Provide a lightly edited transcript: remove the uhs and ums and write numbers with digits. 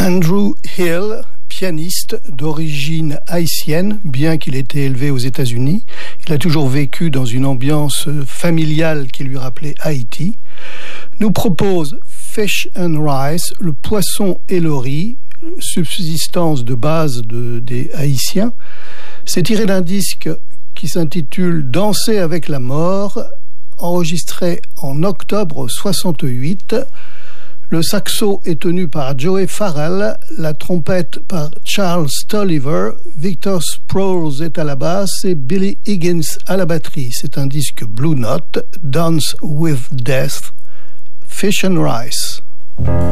Andrew Hill, pianiste d'origine haïtienne, bien qu'il ait été élevé aux États-Unis. Il a toujours vécu dans une ambiance familiale qui lui rappelait Haïti. Nous propose Fish and Rice, le poisson et le riz, subsistance de base des Haïtiens. C'est tiré d'un disque qui s'intitule Danser avec la mort, enregistré en octobre 68. Le saxo est tenu par Joey Farrell, la trompette par Charles Tolliver, Victor Sproles est à la basse et Billy Higgins à la batterie. C'est un disque Blue Note, Dance with Death, Fish and Rice.